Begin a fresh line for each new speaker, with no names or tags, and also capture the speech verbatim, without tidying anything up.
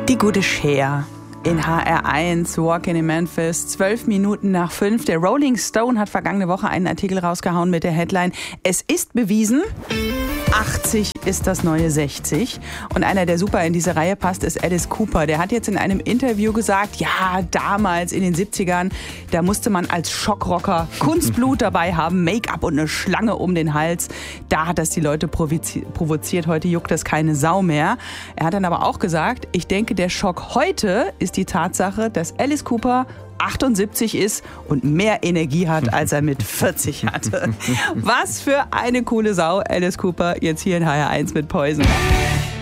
Die gute Cher in H R eins, Walking in Memphis, zwölf Minuten nach fünf. Der Rolling Stone hat vergangene Woche einen Artikel rausgehauen mit der Headline: Es ist bewiesen, achtzig ist das neue sechzig. Und einer, der super in diese Reihe passt, ist Alice Cooper. Der hat jetzt in einem Interview gesagt, ja, damals in den siebzigern, da musste man als Schockrocker Kunstblut dabei haben, Make-up und eine Schlange um den Hals. Da hat das die Leute provoziert. Heute juckt das keine Sau mehr. Er hat dann aber auch gesagt, ich denke, der Schock heute ist die Tatsache, dass Alice Cooper achtundsiebzig ist und mehr Energie hat, als er mit vierzig hatte. Was für eine coole Sau, Alice Cooper, jetzt hier in H R eins mit Poison.